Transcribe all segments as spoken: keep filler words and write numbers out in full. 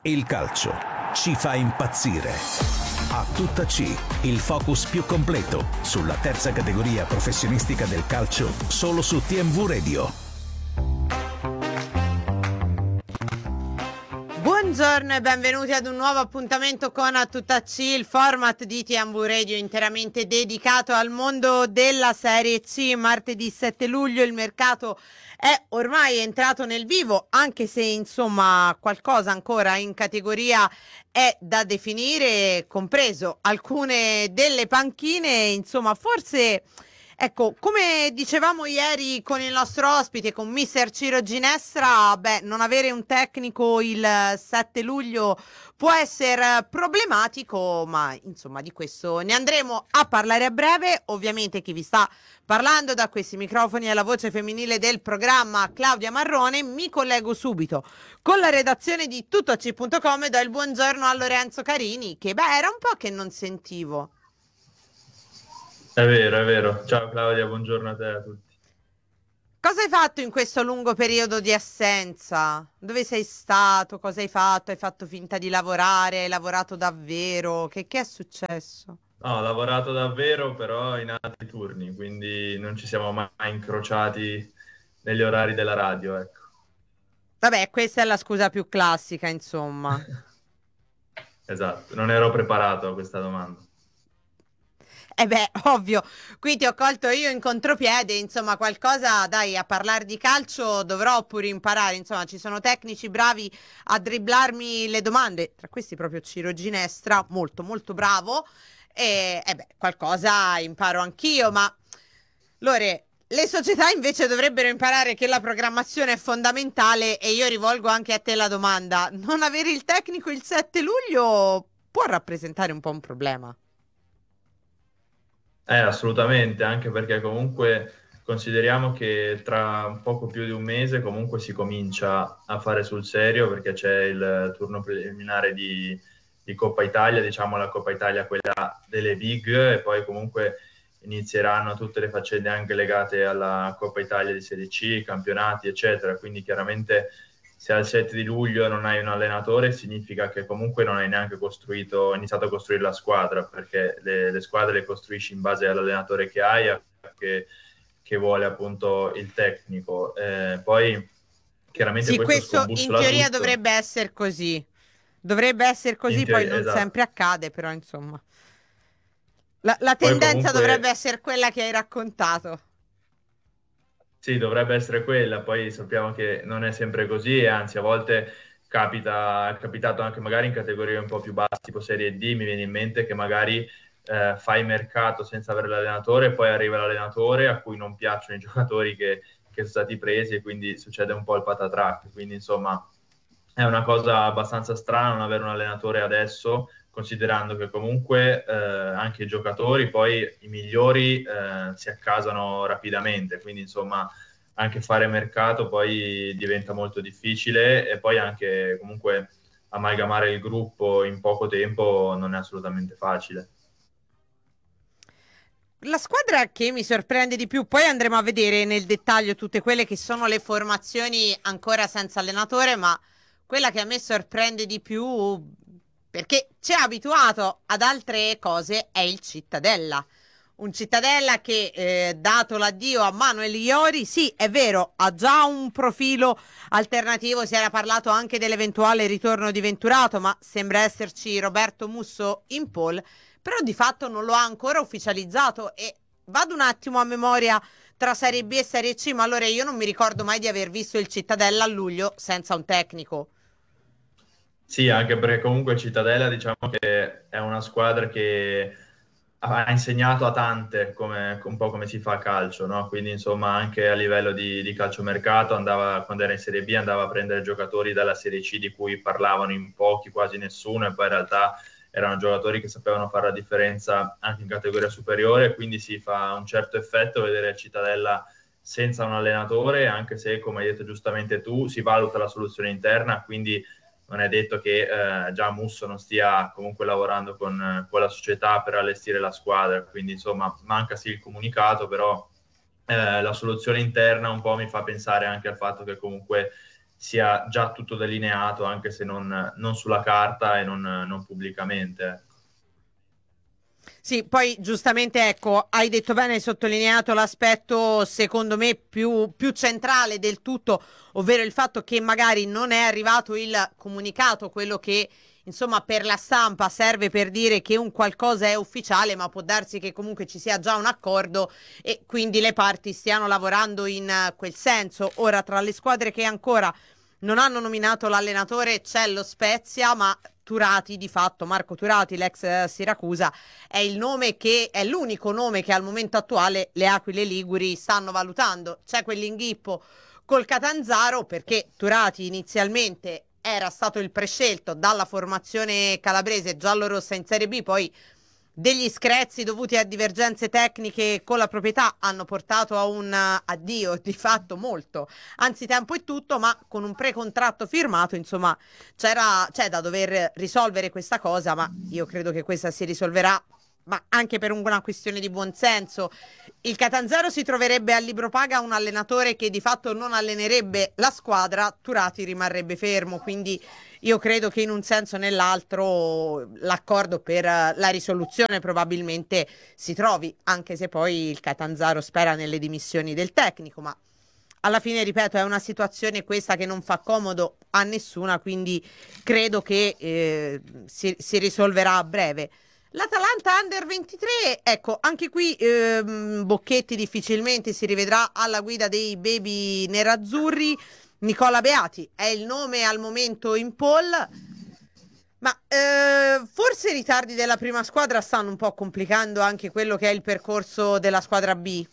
Il calcio ci fa impazzire. A tutta C, il focus più completo sulla terza categoria professionistica del calcio, solo su T M V Radio. Buongiorno e benvenuti ad un nuovo appuntamento con A Tutta C, il format di T M V Radio interamente dedicato al mondo della Serie C. Martedì sette luglio il mercato è ormai entrato nel vivo, anche se insomma qualcosa ancora in categoria è da definire, compreso alcune delle panchine. Insomma, forse, ecco, come dicevamo ieri con il nostro ospite, con mister Ciro Ginestra, beh, non avere un tecnico il sette luglio può essere problematico, ma insomma di questo ne andremo a parlare a breve. Ovviamente chi vi sta parlando da questi microfoni è la voce femminile del programma, Claudia Marrone. Mi collego subito con la redazione di tuttoc punto com e do il buongiorno a Lorenzo Carini, che beh, era un po' che non sentivo. È vero, è vero. Ciao Claudia, buongiorno a te e a tutti. Cosa hai fatto in questo lungo periodo di assenza? Dove sei stato? Cosa hai fatto? Hai fatto finta di lavorare? Hai lavorato davvero? Che, che è successo? No, ho lavorato davvero, però in altri turni, quindi non ci siamo mai incrociati negli orari della radio, ecco. Vabbè, questa è la scusa più classica, insomma. Esatto, non ero preparato a questa domanda. Eh beh, ovvio, qui ti ho colto io in contropiede, insomma qualcosa, dai, a parlare di calcio dovrò pure imparare, insomma ci sono tecnici bravi a dribblarmi le domande, tra questi proprio Ciro Ginestra, molto molto bravo, e eh beh, qualcosa imparo anch'io, ma Lore, le società invece dovrebbero imparare che la programmazione è fondamentale e io rivolgo anche a te la domanda, non avere il tecnico il sette luglio può rappresentare un po' un problema? Eh, assolutamente, anche perché comunque consideriamo che tra un poco più di un mese comunque si comincia a fare sul serio, perché c'è il turno preliminare di, di Coppa Italia, diciamo la Coppa Italia quella delle big, e poi comunque inizieranno tutte le faccende anche legate alla Coppa Italia di Serie C, campionati eccetera, quindi chiaramente se al sette di luglio non hai un allenatore significa che comunque non hai neanche costruito, iniziato a costruire la squadra, perché le, le squadre le costruisci in base all'allenatore che hai, che, che vuole appunto il tecnico. Eh, poi chiaramente Sì, questo, questo in scombussola teoria tutto. Dovrebbe essere così. Dovrebbe essere così, In teoria, poi non esatto. sempre accade, però insomma. La, la Poi tendenza comunque, dovrebbe essere quella che hai raccontato. sì, dovrebbe essere quella, poi sappiamo che non è sempre così e anzi a volte capita, è capitato anche magari in categorie un po' più basse, tipo Serie D, mi viene in mente che magari eh, fai mercato senza avere l'allenatore, poi arriva l'allenatore a cui non piacciono i giocatori che, che sono stati presi e quindi succede un po' il patatrac, quindi insomma è una cosa abbastanza strana non avere un allenatore adesso, considerando che comunque eh, anche i giocatori, poi i migliori eh, si accasano rapidamente, quindi insomma anche fare mercato poi diventa molto difficile e poi anche comunque amalgamare il gruppo in poco tempo non è assolutamente facile. La squadra che mi sorprende di più, poi andremo a vedere nel dettaglio tutte quelle che sono le formazioni ancora senza allenatore, ma quella che a me sorprende di più, perché ci ha abituato ad altre cose, è il Cittadella. Un Cittadella che, eh, dato l'addio a Manuel Iori, sì, è vero, ha già un profilo alternativo, si era parlato anche dell'eventuale ritorno di Venturato, ma sembra esserci Roberto Musso in pole, però di fatto non lo ha ancora ufficializzato. E vado un attimo a memoria tra Serie B e Serie C, ma allora io non mi ricordo mai di aver visto il Cittadella a luglio senza un tecnico. Sì, anche perché comunque Cittadella diciamo che è una squadra che ha insegnato a tante come, un po' come si fa a calcio, no? Quindi insomma anche a livello di, di calciomercato andava, quando era in Serie B andava a prendere giocatori dalla Serie C di cui parlavano in pochi, quasi nessuno, e poi in realtà erano giocatori che sapevano fare la differenza anche in categoria superiore, quindi si fa un certo effetto vedere Cittadella senza un allenatore, anche se come hai detto giustamente tu si valuta la soluzione interna, quindi non è detto che eh, già Musso non stia comunque lavorando con, con la società per allestire la squadra, quindi insomma manca sì il comunicato, però eh, la soluzione interna un po' mi fa pensare anche al fatto che comunque sia già tutto delineato, anche se non, non sulla carta e non, non pubblicamente. Sì, poi giustamente, ecco, hai detto bene, hai sottolineato l'aspetto secondo me più, più centrale del tutto, ovvero il fatto che magari non è arrivato il comunicato, quello che insomma per la stampa serve per dire che un qualcosa è ufficiale, ma può darsi che comunque ci sia già un accordo e quindi le parti stiano lavorando in uh, quel senso. Ora, tra le squadre che ancora non hanno nominato l'allenatore c'è lo Spezia, ma Turati di fatto, Marco Turati, l'ex eh, Siracusa, è il nome che è l'unico nome che al momento attuale le Aquile Liguri stanno valutando. C'è quell'inghippo col Catanzaro perché Turati inizialmente era stato il prescelto dalla formazione calabrese giallorossa in Serie B, poi degli screzi dovuti a divergenze tecniche con la proprietà hanno portato a un uh, addio di fatto molto anzitempo e tutto, ma con un precontratto firmato, insomma, c'era, c'è da dover risolvere questa cosa, ma io credo che questa si risolverà, ma anche per una questione di buonsenso. Il Catanzaro si troverebbe al libro paga un allenatore che di fatto non allenerebbe la squadra, Turati rimarrebbe fermo, quindi io credo che in un senso o nell'altro l'accordo per la risoluzione probabilmente si trovi, anche se poi il Catanzaro spera nelle dimissioni del tecnico, ma alla fine, ripeto, è una situazione questa che non fa comodo a nessuna, quindi credo che eh, si, si risolverà a breve. L'Atalanta Under ventitré, ecco, anche qui ehm, Bocchetti difficilmente si rivedrà alla guida dei baby nerazzurri. Nicola Beati è il nome al momento in pole, ma eh, forse i ritardi della prima squadra stanno un po' complicando anche quello che è il percorso della squadra B.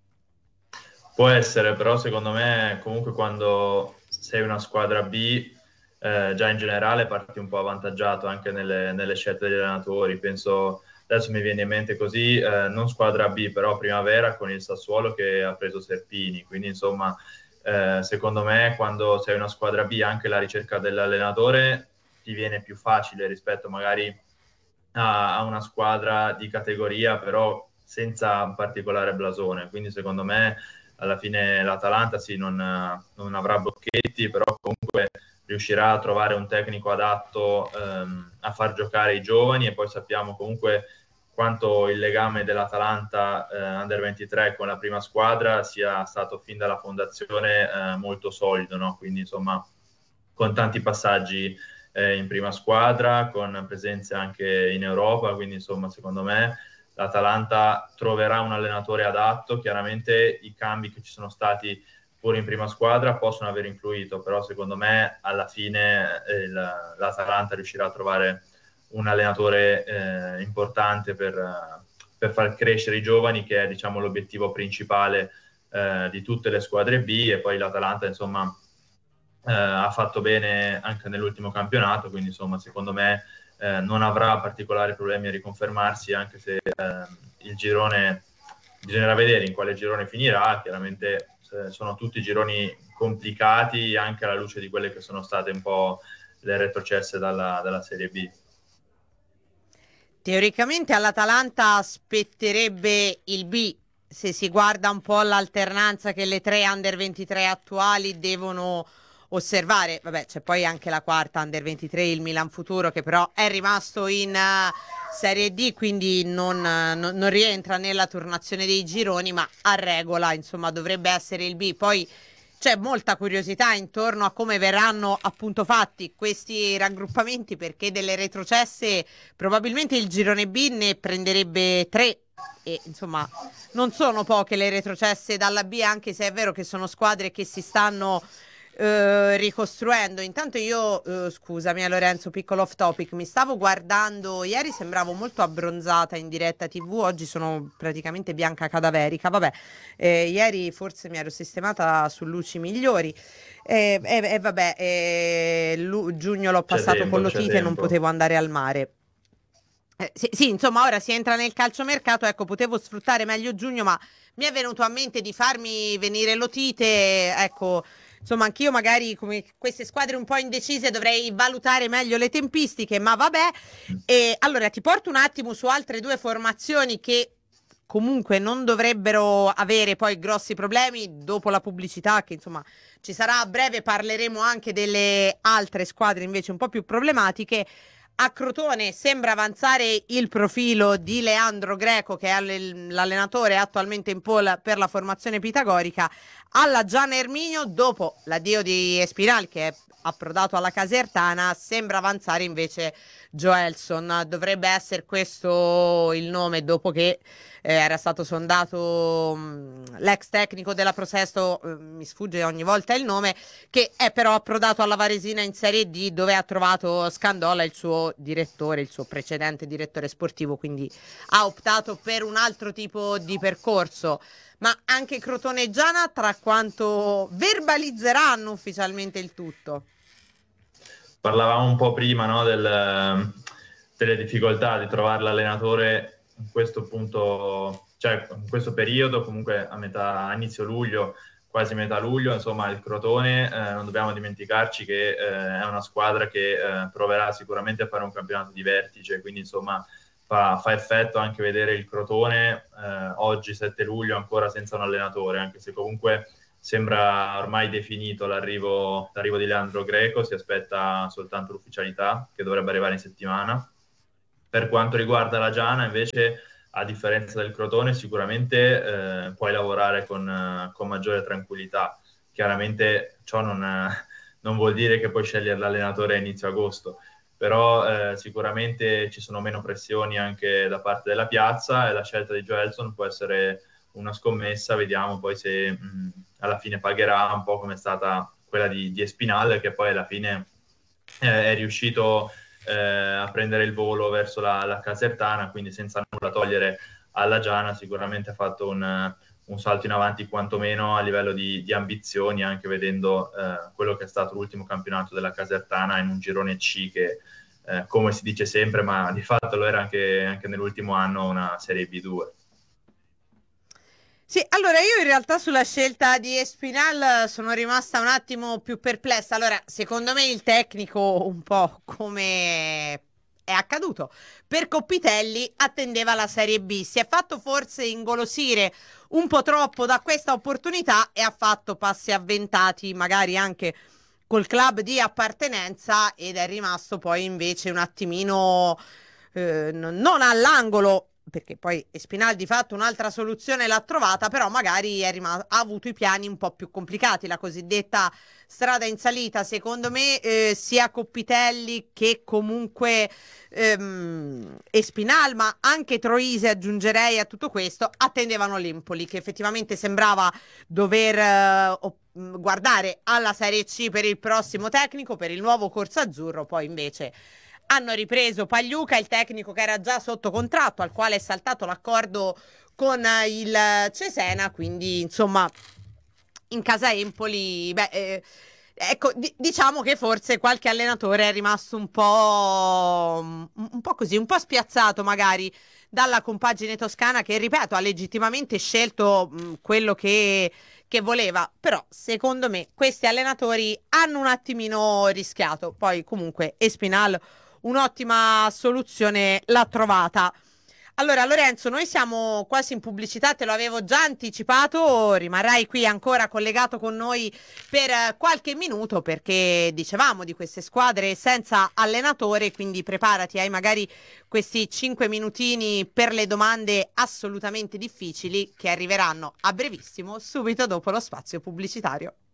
Può essere, però secondo me comunque quando sei una squadra B, eh, già in generale parti un po' avvantaggiato anche nelle, nelle scelte degli allenatori. Penso, adesso mi viene in mente così, eh, non squadra B, però primavera con il Sassuolo che ha preso Serpini, quindi insomma eh, secondo me quando sei una squadra B anche la ricerca dell'allenatore ti viene più facile rispetto magari a, a una squadra di categoria, però senza un particolare blasone. Quindi secondo me alla fine l'Atalanta sì, non, non avrà Bocchetti, però comunque riuscirà a trovare un tecnico adatto ehm, a far giocare i giovani, e poi sappiamo comunque quanto il legame dell'Atalanta eh, Under ventitré con la prima squadra sia stato fin dalla fondazione eh, molto solido, no? Quindi insomma con tanti passaggi eh, in prima squadra, con presenze anche in Europa, quindi insomma secondo me l'Atalanta troverà un allenatore adatto. Chiaramente i cambi che ci sono stati pure in prima squadra possono aver influito, però secondo me alla fine eh, l'Atalanta riuscirà a trovare un allenatore eh, importante per, per far crescere i giovani, che è diciamo l'obiettivo principale eh, di tutte le squadre B. E poi l'Atalanta insomma eh, ha fatto bene anche nell'ultimo campionato, quindi insomma secondo me eh, non avrà particolari problemi a riconfermarsi, anche se eh, il girone bisognerà vedere in quale girone finirà. Chiaramente eh, sono tutti gironi complicati anche alla luce di quelle che sono state un po' le retrocesse dalla, dalla Serie B. Teoricamente all'Atalanta spetterebbe il B, se si guarda un po' l'alternanza che le tre Under ventitré attuali devono osservare. Vabbè, c'è poi anche la quarta Under ventitré, il Milan Futuro, che però è rimasto in uh, Serie D, quindi non, uh, non, non rientra nella turnazione dei gironi, ma a regola insomma dovrebbe essere il B. Poi c'è molta curiosità intorno a come verranno appunto fatti questi raggruppamenti, perché delle retrocesse probabilmente il girone B ne prenderebbe tre, e insomma non sono poche le retrocesse dalla B, anche se è vero che sono squadre che si stanno eh, ricostruendo. Intanto io eh, scusami Lorenzo, piccolo off topic, mi stavo guardando ieri, sembravo molto abbronzata in diretta tv, oggi sono praticamente bianca cadaverica. Vabbè, eh, ieri forse mi ero sistemata su luci migliori e eh, eh, eh, vabbè eh, lu- giugno l'ho C'è passato tempo, con c'è l'otite e non tempo. potevo andare al mare. Eh, sì, sì, insomma, ora si entra nel calciomercato, ecco, potevo sfruttare meglio giugno, ma mi è venuto a mente di farmi venire l'otite, ecco, insomma, anch'io magari come queste squadre un po' indecise dovrei valutare meglio le tempistiche, ma vabbè. E allora ti porto un attimo su altre due formazioni che comunque non dovrebbero avere poi grossi problemi dopo la pubblicità che insomma ci sarà a breve. Parleremo anche delle altre squadre invece un po' più problematiche. A Crotone sembra avanzare il profilo di Leandro Greco, che è l'allenatore attualmente in pole per la formazione pitagorica. Alla Gian Erminio, dopo l'addio di Espinal, che è approdato alla Casertana, sembra avanzare invece Joelson. Dovrebbe essere questo il nome, dopo che eh, era stato sondato mh, l'ex tecnico della Prosesto, eh, mi sfugge ogni volta il nome, che è però approdato alla Varesina in Serie D, dove ha trovato Scandola, il suo direttore, il suo precedente direttore sportivo, quindi ha optato per un altro tipo di percorso. Ma anche Crotone e Giana tra quanto verbalizzeranno ufficialmente il tutto? Parlavamo un po' prima, no, del, delle difficoltà di trovare l'allenatore in questo punto, cioè in questo periodo, comunque a metà, a inizio luglio, quasi metà luglio, insomma il Crotone, eh, non dobbiamo dimenticarci che eh, è una squadra che eh, proverà sicuramente a fare un campionato di vertice, quindi insomma fa, fa effetto anche vedere il Crotone eh, oggi sette luglio ancora senza un allenatore, anche se comunque sembra ormai definito l'arrivo, l'arrivo di Leandro Greco, si aspetta soltanto l'ufficialità che dovrebbe arrivare in settimana. Per quanto riguarda la Giana invece, a differenza del Crotone, sicuramente eh, puoi lavorare con, eh, con maggiore tranquillità. Chiaramente ciò non, eh, non vuol dire che puoi scegliere l'allenatore a inizio agosto, però eh, sicuramente ci sono meno pressioni anche da parte della piazza e la scelta di Joelson può essere una scommessa. Vediamo poi se mh, alla fine pagherà un po' come è stata quella di, di Espinal, che poi alla fine eh, è riuscito eh, a prendere il volo verso la, la Casertana, quindi senza nulla togliere alla Giana sicuramente ha fatto un, un salto in avanti quantomeno a livello di, di ambizioni, anche vedendo eh, quello che è stato l'ultimo campionato della Casertana in un girone C che eh, come si dice sempre, ma di fatto lo era anche, anche nell'ultimo anno, una Serie B due. Sì, allora io in realtà sulla scelta di Espinal sono rimasta un attimo più perplessa. Allora, secondo me il tecnico, un po' come è accaduto per Coppitelli, attendeva la Serie B. Si è fatto forse ingolosire un po' troppo da questa opportunità e ha fatto passi avventati, magari anche col club di appartenenza, ed è rimasto poi invece un attimino eh, non all'angolo, perché poi Espinal di fatto un'altra soluzione l'ha trovata, però magari è rimasto, ha avuto i piani un po' più complicati, la cosiddetta strada in salita. Secondo me eh, sia Coppitelli che comunque ehm, Espinal, ma anche Troisi aggiungerei a tutto questo, attendevano l'Empoli, che effettivamente sembrava dover eh, guardare alla Serie C per il prossimo tecnico, per il nuovo corso azzurro. Poi invece hanno ripreso Pagliuca, il tecnico che era già sotto contratto, al quale è saltato l'accordo con il Cesena, quindi insomma in casa Empoli, beh, eh, ecco, d- diciamo che forse qualche allenatore è rimasto un po', un po' così, un po' spiazzato magari dalla compagine toscana, che ripeto ha legittimamente scelto mh, quello che, che voleva, però secondo me questi allenatori hanno un attimino rischiato. Poi comunque Espinal un'ottima soluzione l'ha trovata. Allora Lorenzo, noi siamo quasi in pubblicità, te lo avevo già anticipato, rimarrai qui ancora collegato con noi per qualche minuto, perché dicevamo di queste squadre senza allenatore, quindi preparati, hai magari questi cinque minutini per le domande assolutamente difficili che arriveranno a brevissimo, subito dopo lo spazio pubblicitario.